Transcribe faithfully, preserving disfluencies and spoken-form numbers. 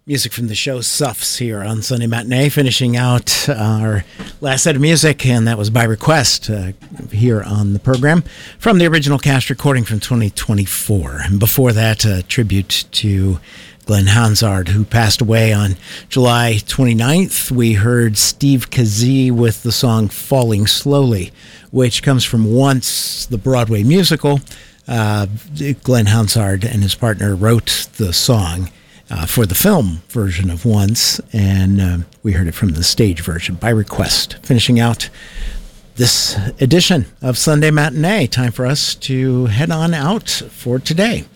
Music from the show Suffs here on Sunday Matinee, finishing out our last set of music, and that was by request uh, here on the program from the original cast recording from twenty twenty-four. And before that, a tribute to Glenn Hansard, who passed away on July twenty-ninth. We heard Steve Kazee with the song Falling Slowly, which comes from Once, the Broadway musical. Uh, Glenn Hansard and his partner wrote the song Uh, for the film version of Once, and uh, we heard it from the stage version by request. Finishing out this edition of Sunday Matinee, time for us to head on out for today.